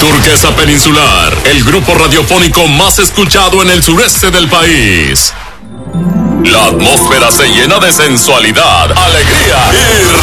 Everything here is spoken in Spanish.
Turquesa Peninsular, el grupo radiofónico más escuchado en el sureste del país. La atmósfera se llena de sensualidad, alegría y